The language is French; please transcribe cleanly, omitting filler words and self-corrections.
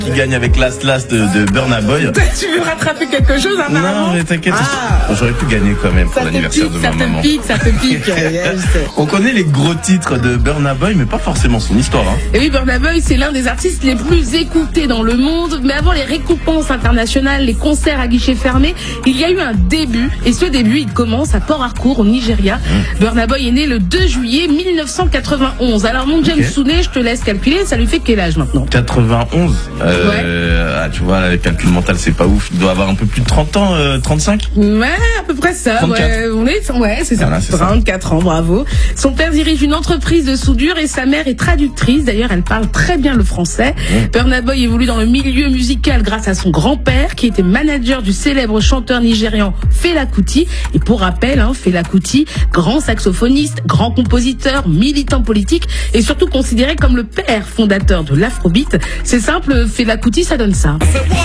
qui gagne avec Last Last de Burna Boy. Tu veux rattraper quelque chose, apparemment? Non, mais t'inquiète, j'aurais pu gagner quand même pour l'anniversaire de ma maman. Ça te pique. On connaît les gros titres de Burna Boy, mais pas forcément son histoire. Et oui, Burna Boy, c'est l'un des artistes les plus écoutés dans le monde. Mais avant les récompenses internationales, les concerts à guichet fermé, il y a eu un début. Et ce début, il commence à Port Harcourt, au Nigeria. Burna Boy est né le 2 juillet 1991. Alors, mon James Souné, je te laisse calculer, ça lui fait quel âge maintenant? 91. Tu vois, le calcul mental, c'est pas ouf. Il doit avoir un peu plus de 30 ans, 35. Ouais, à peu près ça. 34. C'est ça. Voilà, c'est 34 ans, bravo. Son père dirige une entreprise de soudure et sa mère est traductrice. D'ailleurs, elle parle très bien le français. Burna Boy évolue dans le milieu musical grâce à son grand-père, qui était manager du célèbre chanteur nigérian Fela Kuti. Et pour rappel, Fela Kuti, grand saxophoniste, grand compositeur, militant politique et surtout considéré comme le père fondateur de l'afrobeat. C'est simple, Fela Kuti, ça donne ça.